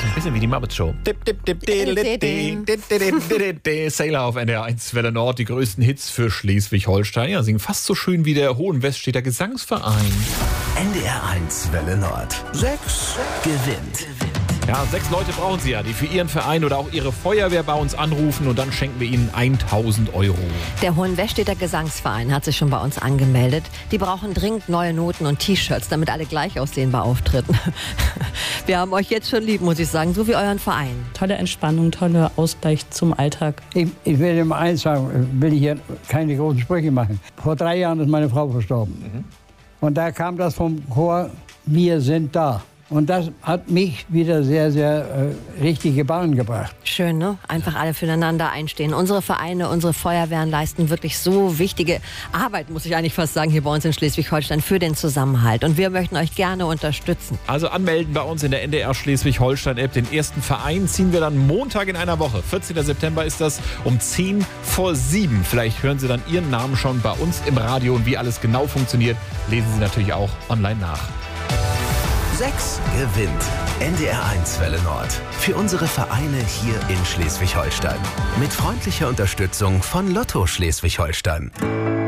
so ein bisschen wie die Muppet Show. Sailor auf NDR 1 Welle Nord, die größten Hits für Schleswig-Holstein. Ja, singen fast so schön wie der Hohenweststädter Gesangsverein. NDR 1 Welle Nord. 6 gewinnt. Ja, 6 Leute brauchen sie ja, die für ihren Verein oder auch ihre Feuerwehr bei uns anrufen und dann schenken wir ihnen 1.000 Euro. Der Hohenweststädter Gesangsverein hat sich schon bei uns angemeldet. Die brauchen dringend neue Noten und T-Shirts, damit alle gleich aussehen bei Auftritten. Wir haben euch jetzt schon lieb, muss ich sagen, so wie euren Verein. Tolle Entspannung, toller Ausgleich zum Alltag. Ich will immer eins sagen, will ich hier keine großen Sprüche machen. Vor 3 Jahren ist meine Frau verstorben. Und da kam das vom Chor, wir sind da. Und das hat mich wieder sehr, sehr richtige Bahn gebracht. Schön, ne? Einfach alle füreinander einstehen. Unsere Vereine, unsere Feuerwehren leisten wirklich so wichtige Arbeit, muss ich eigentlich fast sagen, hier bei uns in Schleswig-Holstein für den Zusammenhalt. Und wir möchten euch gerne unterstützen. Also anmelden bei uns in der NDR Schleswig-Holstein-App. Den ersten Verein ziehen wir dann Montag in einer Woche. 14. September ist das um 6:10. Vielleicht hören Sie dann Ihren Namen schon bei uns im Radio. Und wie alles genau funktioniert, lesen Sie natürlich auch online nach. 6 gewinnt. NDR 1 Welle Nord. Für unsere Vereine hier in Schleswig-Holstein. Mit freundlicher Unterstützung von Lotto Schleswig-Holstein.